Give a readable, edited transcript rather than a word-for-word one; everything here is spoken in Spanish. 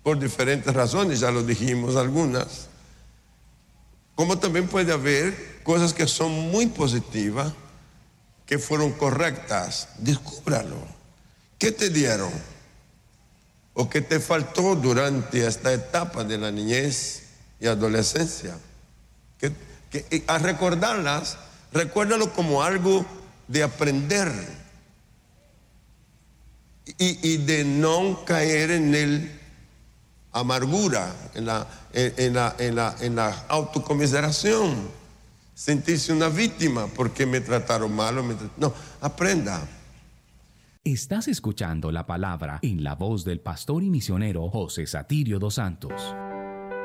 por diferentes razones, ya lo dijimos algunas. Como también puede haber cosas que son muy positivas, que fueron correctas. Descúbralo. ¿Qué te dieron? ¿O qué te faltó durante esta etapa de la niñez y adolescencia? A recordarlas, recuérdalo como algo de aprender y de no caer en el amargura, en la autocomiseración, sentirse una víctima porque me trataron mal. No, aprenda. Estás escuchando la palabra en la voz del pastor y misionero José Satirio dos Santos.